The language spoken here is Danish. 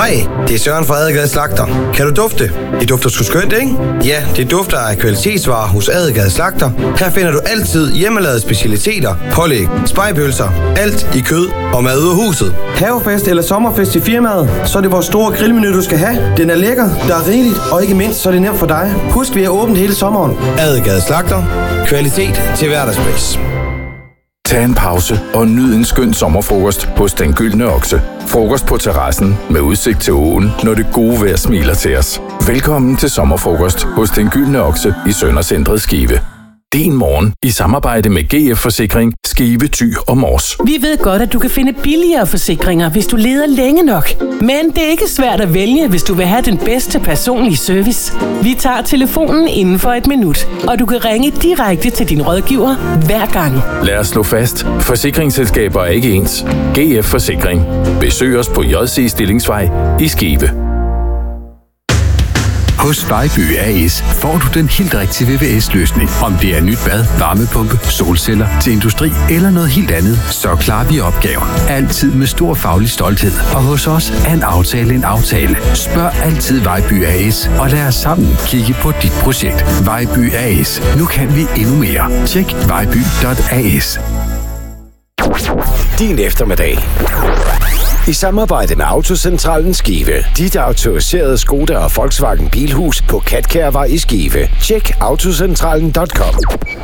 Hej, det er Søren fra Adelgade Slagter. Kan du dufte? Det dufter sgu skønt, ikke? Ja, det dufter af kvalitetsvarer hos Adelgade Slagter. Her finder du altid hjemmelavede specialiteter, pålæg, spegepølser, alt i kød og mad ud af huset. Havefest eller sommerfest i firmaet, så er det vores store grillmenu, du skal have. Den er lækker, der er rigeligt, og ikke mindst, så er det nemt for dig. Husk, vi er åbent hele sommeren. Adelgade Slagter. Kvalitet til hverdagspris. Tag en pause og nyd en skøn sommerfrokost hos Den Gyldne Okse. Frokost på terrassen med udsigt til åen, når det gode vejr smiler til os. Velkommen til sommerfrokost hos Den Gyldne Okse i Søndercentret Skive. Din morgen i samarbejde med GF Forsikring, Skive, Thy og Mors. Vi ved godt, at du kan finde billigere forsikringer, hvis du leder længe nok. Men det er ikke svært at vælge, hvis du vil have den bedste personlige service. Vi tager telefonen inden for et minut, og du kan ringe direkte til din rådgiver hver gang. Lad os slå fast. Forsikringsselskaber er ikke ens. GF Forsikring. Besøg os på JC Stillingsvej i Skive. Hos Vejby A/S får du den helt rigtige VVS-løsning. Om det er nyt bad, varmepumpe, solceller til industri eller noget helt andet, så klarer vi opgaven. Altid med stor faglig stolthed. Og hos os er en aftale en aftale. Spørg altid Vejby A/S og lad os sammen kigge på dit projekt. Vejby A/S. Nu kan vi endnu mere. Tjek vejby.as. Din eftermiddag. I samarbejde med Autocentralen Skive. Dit autoriserede Skoda og Volkswagen Bilhus på Katkærvej i Skive. Tjek autocentralen.com.